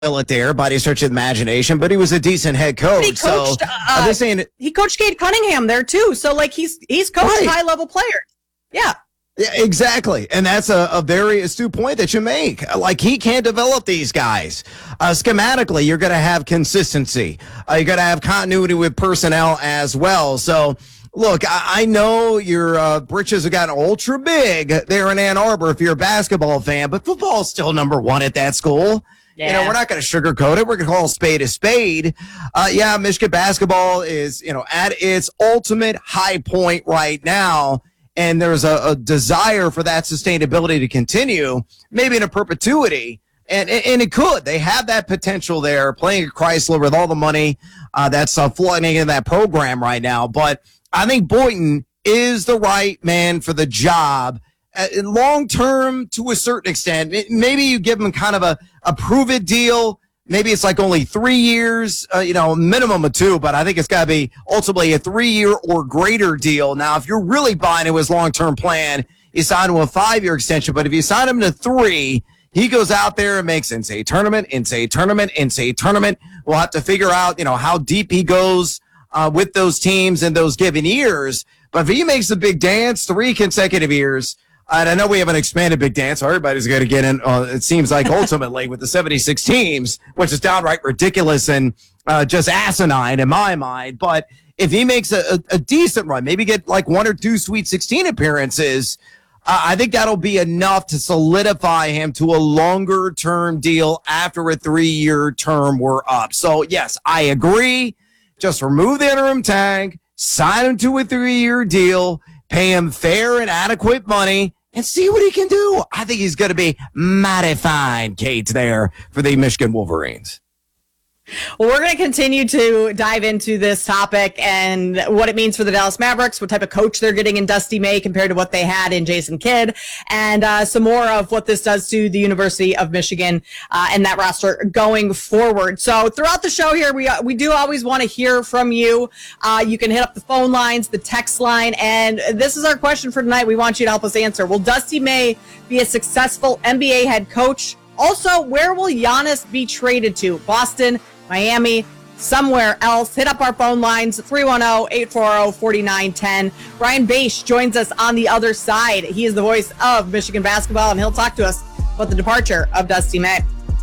it there by any stretch of imagination, but he was a decent head coach. He coached, he coached Cade Cunningham there too. So like he's coached high level players. Yeah. Yeah, exactly. And that's a very astute point that you make. Like, he can't develop these guys. Schematically, you're going to have consistency. You're going to have continuity with personnel as well. So, look, I know your britches have gotten ultra big there in Ann Arbor if you're a basketball fan, but football is still number one at that school. Yeah. You know, we're not going to sugarcoat it. We're going to call a spade a spade. Yeah, Michigan basketball is, at its ultimate high point right now. And there's a desire for that sustainability to continue, maybe in a perpetuity. And it could. They have that potential there, playing at Chrysler with all the money that's flooding in that program right now. But I think Boynton is the right man for the job. Long term, to a certain extent, maybe you give him kind of a prove-it deal. Maybe it's like only 3 years, minimum of 2, but I think it's got to be ultimately a 3-year or greater deal. Now, if you're really buying into his long-term plan, you sign him a 5-year extension. But if you sign him to 3, he goes out there and makes NCAA tournament. We'll have to figure out, how deep he goes with those teams in those given years. But if he makes the big dance 3 consecutive years, and I know we have an expanded big dance, so everybody's going to get in, it seems like, ultimately, with the 76 teams, which is downright ridiculous and just asinine in my mind. But if he makes a decent run, maybe get like 1 or 2 Sweet 16 appearances, I think that'll be enough to solidify him to a longer-term deal after a 3-year term we're up. So, yes, I agree. Just remove the interim tag, sign him to a 3-year deal, pay him fair and adequate money, and see what he can do. I think he's going to be mighty fine, Kate, there for the Michigan Wolverines. Well, we're going to continue to dive into this topic and what it means for the Dallas Mavericks, what type of coach they're getting in Dusty May compared to what they had in Jason Kidd, and some more of what this does to the University of Michigan and that roster going forward. So throughout the show here, we do always want to hear from you. You can hit up the phone lines, the text line, and this is our question for tonight. We want you to help us answer. Will Dusty May be a successful NBA head coach? Also, where will Giannis be traded to? Boston, Miami, somewhere else? Hit up our phone lines, 310-840-4910. Brian Bache joins us on the other side. He is the voice of Michigan basketball, and he'll talk to us about the departure of Dusty May.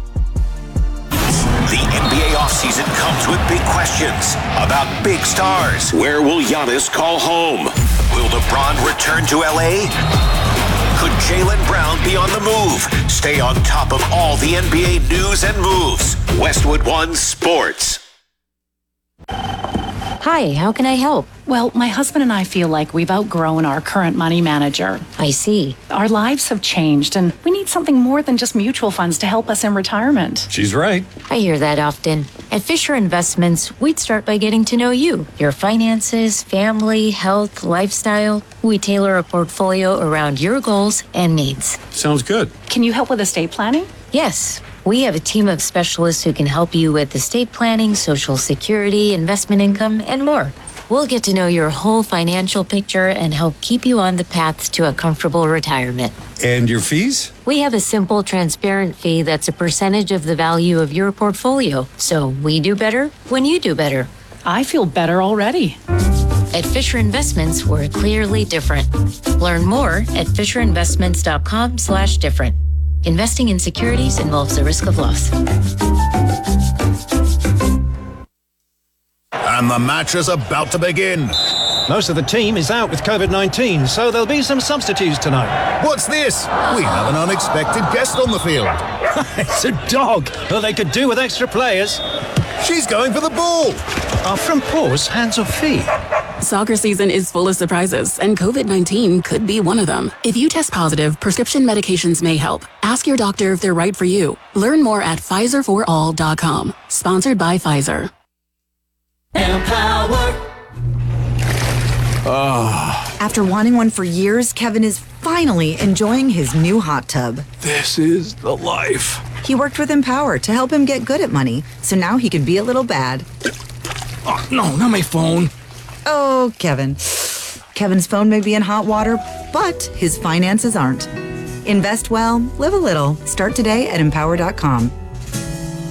The NBA offseason comes with big questions about big stars. Where will Giannis call home? Will LeBron return to LA? Could Jaylen Brown be on the move? Stay on top of all the NBA news and moves. Westwood One Sports. Hi, how can I help? Well, my husband and I feel like we've outgrown our current money manager. I see. Our lives have changed, and we need something more than just mutual funds to help us in retirement. She's right. I hear that often. At Fisher Investments, we'd start by getting to know you, your finances, family, health, lifestyle. We tailor a portfolio around your goals and needs. Sounds good. Can you help with estate planning? Yes. We have a team of specialists who can help you with estate planning, Social Security, investment income, and more. We'll get to know your whole financial picture and help keep you on the path to a comfortable retirement. And your fees? We have a simple, transparent fee that's a percentage of the value of your portfolio. So we do better when you do better. I feel better already. At Fisher Investments, we're clearly different. Learn more at FisherInvestments.com/different. Investing in securities involves the risk of loss. And the match is about to begin. Most of the team is out with COVID-19, so there'll be some substitutes tonight. What's this? We have an unexpected guest on the field. It's a dog. Well, they could do with extra players. She's going for the ball. Our front paws, hands or feet? Soccer season is full of surprises, and COVID-19 could be one of them. If you test positive, prescription medications may help. Ask your doctor if they're right for you. Learn more at PfizerForAll.com. Sponsored by Pfizer. Empower. After wanting one for years, Kevin is finally enjoying his new hot tub. This is the life. He worked with Empower to help him get good at money, so now he can be a little bad. Oh, no, not my phone. Oh, Kevin. Kevin's phone may be in hot water, but his finances aren't. Invest well, live a little. Start today at Empower.com.